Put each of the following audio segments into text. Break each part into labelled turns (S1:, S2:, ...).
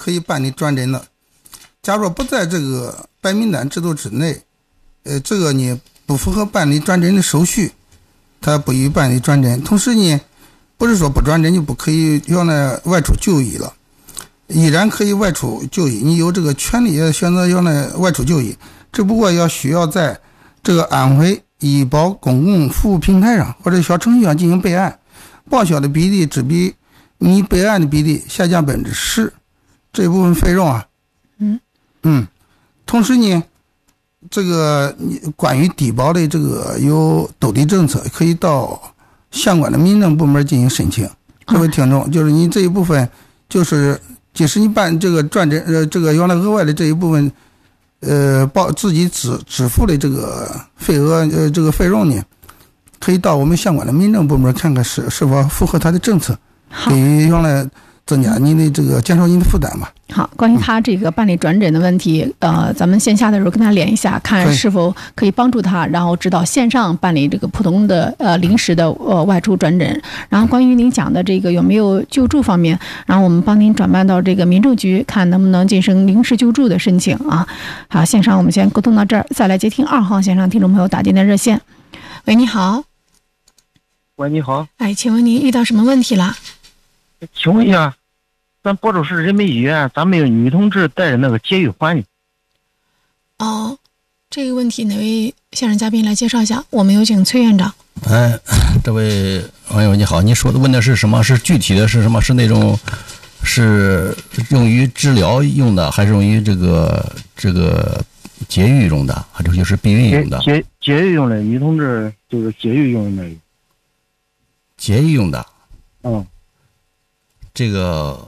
S1: 可以办理转诊的。假如不在这个白名单制度之内，这个你不符合办理转诊的手续，他不予办理转诊。同时呢，不是说不转诊就不可以原来外出就医了，依然可以外出就医，你有这个权利选择原来外出就医，只不过需要在这个安徽医保公共服务平台上或者小程序上进行备案，报销的比例只比你备案的比例下降10%，这部分费用啊，同时呢，这个关于低保的这个有兜底政策，可以到相关的民政部门进行申请。各位听众，就是你这一部分，就是即使你办这个转诊，这个原来额外的这一部分，自己支付的这个费额，这个费用呢，可以到我们相关的民政部门看看是否符合他的政策，给予原来增加您的这个减少您的负担嘛。
S2: 好，关于他这个办理转诊的问题，咱们线下的时候跟他连一下，看是否可以帮助他，然后指导线上办理这个普通的临时的外出转诊。然后关于您讲的这个有没有救助方面，然后我们帮您转办到这个民政局，看能不能进行临时救助的申请啊。好，线上我们先沟通到这儿，再来接听2号线上听众朋友打进的热线。喂，你好。
S3: 喂，你好。
S2: 哎，请问您遇到什么问题了？
S3: 请问一下，咱亳州市人民医院咋没有女同志带着那个节育环呢？
S2: 哦，这个问题哪位线上嘉宾来介绍一下？我们有请崔院长。
S4: 这位网友你好，你说的问的是什么？是具体的是什么？是那种是用于治疗用的，还是用于这个节育用的，还是就是避孕用的？
S3: 节育用的，女同志就是节育用的。
S4: 节育用的。这个，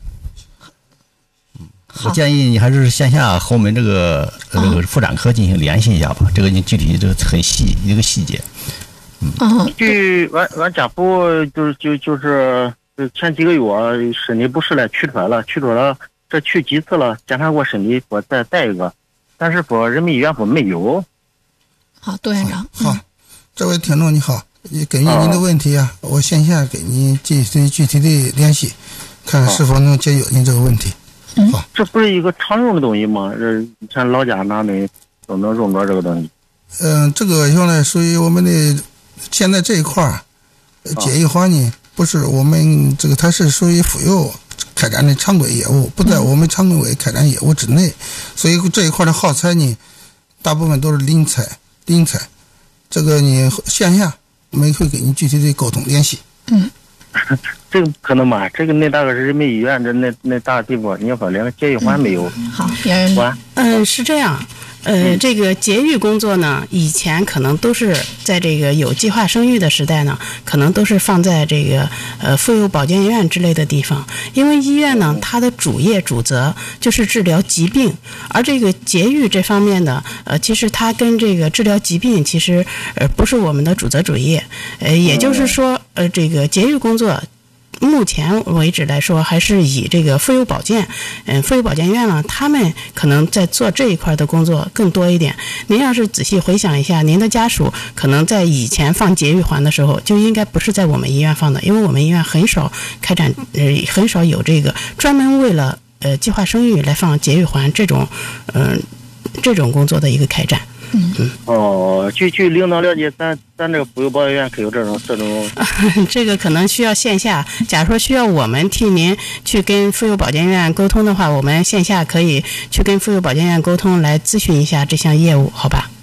S4: 我建议你还是线下和我们这个妇产科进行联系一下吧。这个你具体这个很细一个细节。
S3: 据俺家父就是前几个月身体不适了，取出了，这去几次了，检查过身体，说再带一个，但是说人民医院说没有。
S2: 好，杜院长。
S1: 好，这位听众你好。根据您的问题啊，我线下给您进行具体的联系，看看是否能解决您这个问题。好，
S3: 这不是一个常用的东西吗？以前老家哪里都能用着这个东西。
S1: 这个原来属于我们的，现在这一块节育环呢，不是我们这个，它是属于妇幼开展的常规业务，不在我们常规开展业务之内，所以这一块的耗材呢，大部分都是临采。这个你线下我们会给你具体的沟通联系。
S3: 这个可能吧，这个那大个是人民医院这那大地方，你要说连个节育环没有。
S2: 好，袁院
S5: 长。是这样。这个节育工作呢，以前可能都是在这个有计划生育的时代呢，可能都是放在这个妇幼保健院之类的地方，因为医院呢，它的主业主责就是治疗疾病，而这个节育这方面呢，其实它跟这个治疗疾病其实不是我们的主责主业，也就是说，这个节育工作。目前为止来说，还是以这个妇幼保健，妇幼保健院呢，他们可能在做这一块的工作更多一点。您要是仔细回想一下，您的家属可能在以前放节育环的时候，就应该不是在我们医院放的，因为我们医院很少开展，很少有这个专门为了计划生育来放节育环这种工作的一个开展。
S3: 据领导了解，咱这个妇幼保健院可有这种
S5: 这个可能需要线下。假如说需要我们替您去跟妇幼保健院沟通的话，我们线下可以去跟妇幼保健院沟通，来咨询一下这项业务，好吧？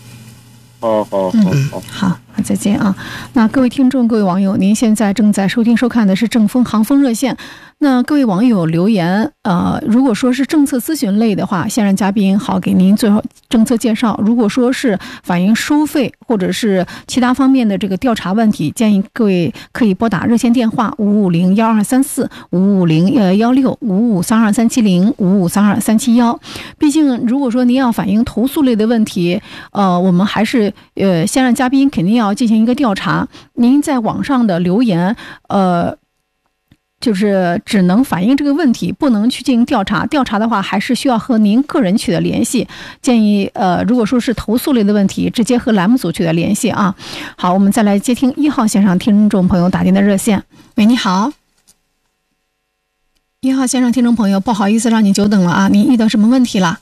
S2: 好，再见啊！那各位听众、各位网友，您现在正在收听收看的是正风航风热线。那各位网友留言，如果说是政策咨询类的话，线上嘉宾好给您最后政策介绍；如果说是反映收费或者是其他方面的这个调查问题，建议各位可以拨打热线电话55012234、550116、55323705、55323771。毕竟，如果说您要反映投诉类的问题，我们还是线上嘉宾肯定要进行一个调查。您在网上的留言，就是只能反映这个问题，不能去进行调查。调查的话，还是需要和您个人取得联系。建议如果说是投诉类的问题，直接和栏目组取得联系啊。好，我们再来接听1号线上听众朋友打进的热线。喂，你好。 1号线上听众朋友，不好意思让你久等了啊，您遇到什么问题了？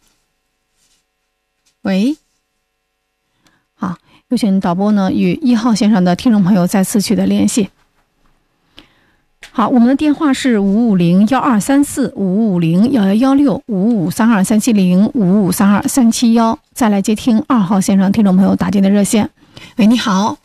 S2: 喂，好，有请导播呢与1号线上的听众朋友再次取得联系。好，我们的电话是550-1234-550-1116-5532-370-5532-371，再来接听2号线上听众朋友打进的热线。喂，你好。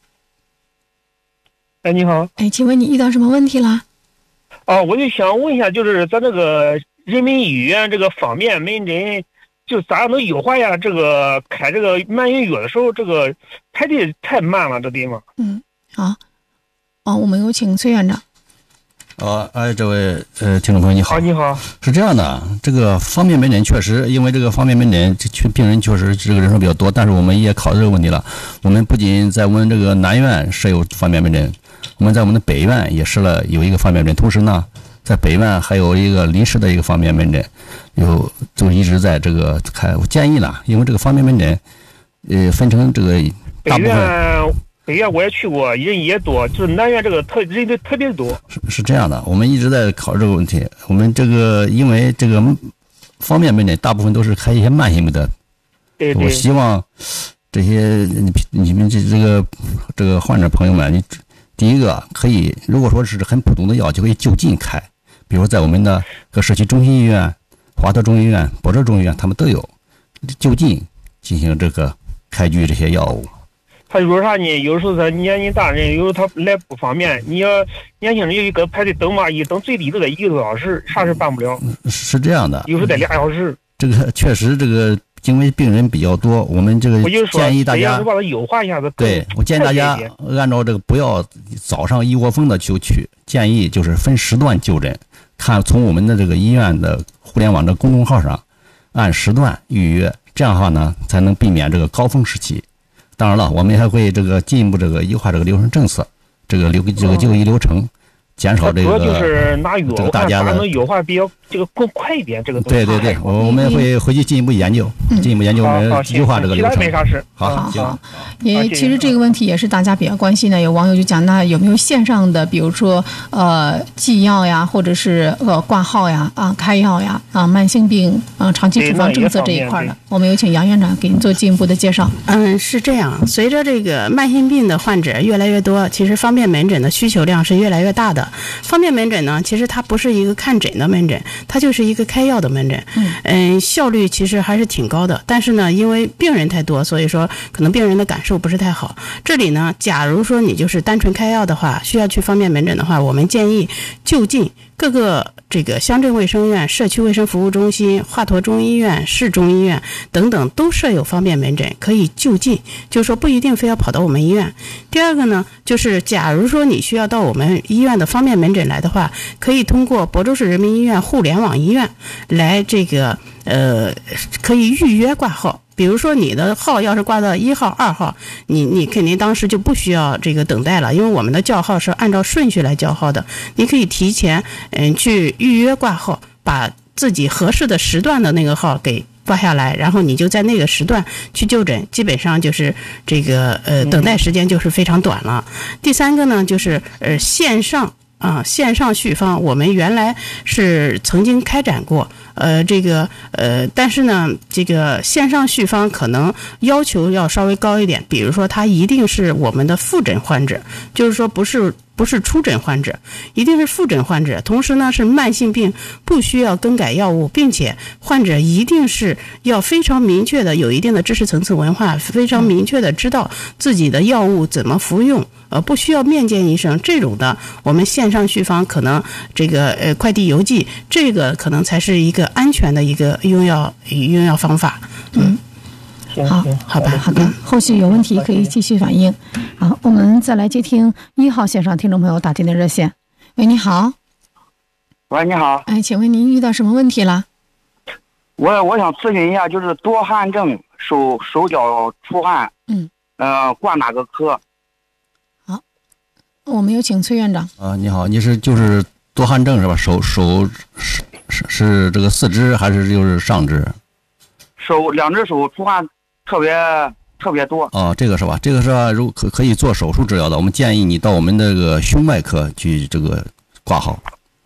S6: 哎，你好。
S2: 哎，请问你遇到什么问题啦？
S6: 我就想问一下，就是咱这个人民医院这个方面门诊，就咋能优化呀？这个开这个慢性药的时候，这个排队太慢了，这地方。
S2: 好。我们有请崔院长。
S4: 这位听众朋友你好。
S6: 你好。
S4: 是这样的，这个方便门诊确实，因为这个方便门诊病人确实这个人数比较多，但是我们也考虑这个问题了。我们不仅在我们这个南院设有方便门诊，我们在我们的北院也设了有一个方便门诊，同时呢，在北院还有一个临时的一个方便门诊，就一直在这个开。我建议呢，因为这个方便门诊，分成这个大部分。
S6: 北院我也去过，人也多，就是南院这个人特别多。
S4: 是这样的，我们一直在考虑这个问题。我们这个因为这个方便门诊大部分都是开一些慢性病的，
S6: 对，
S4: 我希望这些你们这个患者朋友们，你第一个可以，如果说是很普通的药，就可以就近开，比如在我们的各社区中心医院、华德中医院、博哲中医院，他们都有就近进行这个开具这些药物。
S6: 他有啥呢？有时候他年纪大人，有时候他来不方便。你要年轻人有一个排队等嘛，一等最低都得1个多小时，啥事办不了。是
S4: 这样的，
S6: 有时候得2小时。
S4: 这个确实，这个因为病人比较多，我们这个建议大家
S6: 把它优化一下子。
S4: 对，我建议大家按照这个不要早上一窝蜂的就去，建议就是分时段就诊，看从我们的这个医院的互联网的公众号上按时段预约，这样的话呢才能避免这个高峰时期。当然了，我们还会这个进一步这个优化这个流程政策，这个就医流程，减少这个。
S6: 主要就是拿药，
S4: 这个大家的
S6: 能优化比较这个更快一点，这个东西。
S4: 对，我们会回去进一步研究，我们优化这个流程。
S6: 没啥事。
S4: 好。
S2: 其实这个问题也是大家比较关心的，有网友就讲，那有没有线上的，比如说寄药呀，或者是挂号呀，开药呀，慢性病长期处方政策这一块的，我们有请杨院长给您做进一步的介绍。
S5: 是这样，随着这个慢性病的患者越来越多，其实方便门诊的需求量是越来越大的。方便门诊呢，其实它不是一个看诊的门诊，它就是一个开药的门诊。效率其实还是挺高的，但是呢，因为病人太多，所以说可能病人的感受不是太好。这里呢，假如说你就是单纯开药的话，需要去方便门诊的话，我们建议就近各个这个乡镇卫生院、社区卫生服务中心、华佗中医院、市中医院等等都设有方便门诊，可以就近，就是说不一定非要跑到我们医院。第二个呢，就是假如说你需要到我们医院的方便门诊来的话，可以通过亳州市人民医院互联网医院来这个可以预约挂号。比如说你的号要是挂到1号、2号，你肯定当时就不需要这个等待了，因为我们的叫号是按照顺序来叫号的。你可以提前去预约挂号，把自己合适的时段的那个号给挂下来，然后你就在那个时段去就诊，基本上就是这个等待时间就是非常短了。第三个呢，就是线上续方，我们原来是曾经开展过，但是呢，这个线上续方可能要求要稍微高一点，比如说他一定是我们的复诊患者，就是说不是初诊患者，一定是复诊患者，同时呢是慢性病，不需要更改药物，并且患者一定是要非常明确的有一定的知识层次文化，非常明确的知道自己的药物怎么服用，不需要面见医生，这种的我们线上续方可能这个快递邮寄，这个可能才是一个安全的一个用药方法。
S2: 好的，后续有问题可以继续反映。好，我们再来接听1号线上听众朋友打进的热线。喂，你好。
S7: 喂，你好。
S2: 请问您遇到什么问题了？
S7: 我想咨询一下，就是多汗症，手脚出汗，挂哪个科？
S2: 好，我们有请崔院长。
S4: 你好，你就是多汗症是吧？手是这个四肢还是就是上肢？
S7: 两只手出汗特别多。
S4: 这个是吧？如可以做手术治疗的，我们建议你到我们这个胸外科去这个挂号。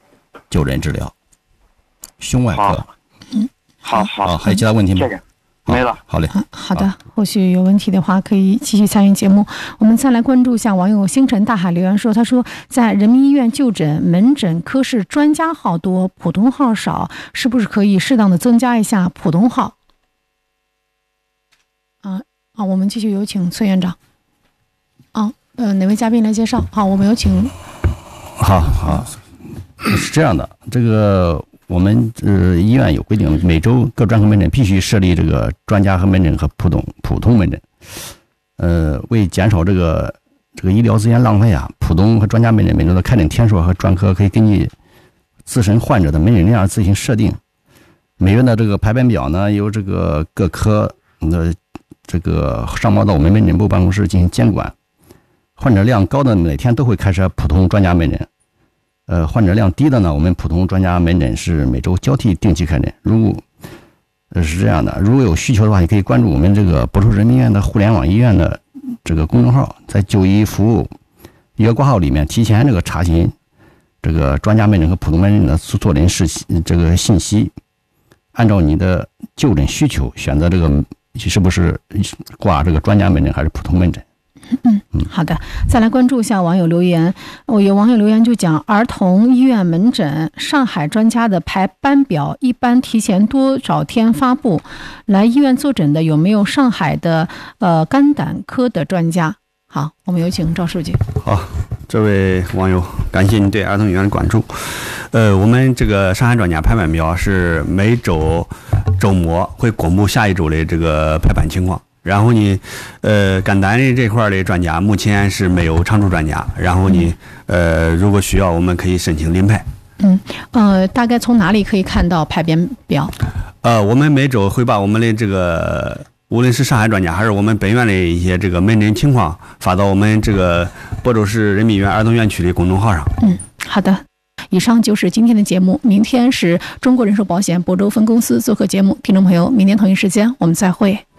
S4: 就诊治疗，胸外科。
S7: 好，
S4: 还有其他问题吗？
S7: 谢谢，没了。
S4: 好嘞，
S2: 好的，后续有问题的话可以继续参与节目。我们再来关注一下网友星辰大海留言说，他说在人民医院就诊门诊科室专家号多，普通号少，是不是可以适当的增加一下普通号？我们继续有请崔院长。哪位嘉宾来介绍？好，我们有请。
S4: 好，是这样的，这个我们医院有规定，每周各专科门诊必须设立这个专家和门诊和普通门诊。为减少这个医疗资源浪费啊，普通和专家门诊每周的开诊天数和专科可以根据自身患者的门诊量自行设定。每月的这个排班表呢，由这个各科的这个上报到我们门诊部办公室进行监管。患者量高的每天都会开设普通专家门诊。患者量低的呢，我们普通专家门诊是每周交替定期开诊。如果是这样的，如果有需求的话，也可以关注我们这个博州人民医院的互联网医院的这个公众号，在就医服务预约挂号里面提前这个查询这个专家门诊和普通门诊的坐诊这个信息，按照你的就诊需求选择这个是不是挂这个专家门诊还是普通门诊。
S2: 好的，再来关注一下网友留言。有网友留言就讲，儿童医院门诊上海专家的排班表一般提前多少天发布？来医院坐诊的有没有上海的肝胆科的专家？好，我们有请赵书记。
S8: 好，这位网友，感谢你对儿童医院的关注。我们这个上海专家排班表是每周周末会公布下一周的这个排班情况。然后呢，肝胆的这块的专家目前是没有常驻专家。然后呢，如果需要，我们可以申请临排。
S2: 大概从哪里可以看到排班表？
S8: 我们每周会把我们的这个，无论是上海专家还是我们本院的一些这个门诊情况，发到我们这个亳州市人民医院儿童院区的公众号上。
S2: 好的。以上就是今天的节目，明天是中国人寿保险亳州分公司做客节目，听众朋友，明天同一时间我们再会。